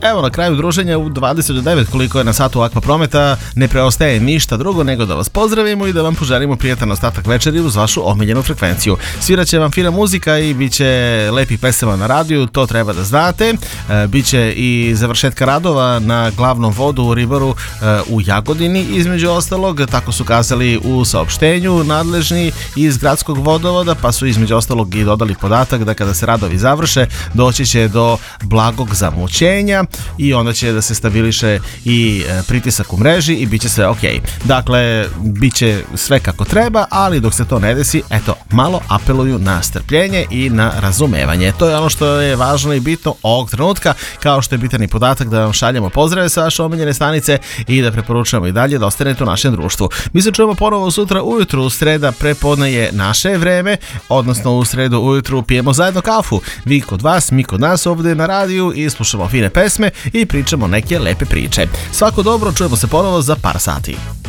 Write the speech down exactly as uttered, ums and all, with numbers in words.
Evo, na kraju druženja u dvadeset do devet, koliko je na satu Akva Prometa, ne preostaje ništa drugo nego da vas pozdravimo i da vam poželimo prijatan ostatak večeri uz vašu omiljenu frekvenciju. Sviraće vam fina muzika i bit će lepih pesama na radiju, to treba da znate. E, biće i završetka radova na glavnom vodu u Ribaru e, u Jagodini, između ostalog, tako su kazali u saopštenju nadležni iz gradskog vodovoda, pa su između ostalog i dodali podatak da kada se radovi završe, doći će do blagog zamućenja i onda će da se stabiliše i pritisak u mreži i bit će sve ok. Dakle, bit će sve kako treba, ali dok se to ne desi, eto, malo apeluju na strpljenje i na razumevanje. To je ono što je važno i bitno ovog trenutka, kao što je bitan i podatak da vam šaljemo pozdrave sa vaše omiljene stanice i da preporučujemo i dalje da ostanete u našem društvu. Mi se čujemo ponovo sutra ujutru, sreda prepodne je naše vreme, odnosno u sredu ujutru pijemo zajedno kafu. Vi kod vas, mi kod nas ovdje na radiju i slušamo fine pesme i pričamo neke lepe priče. Svako dobro, čujemo se ponovo za par sati.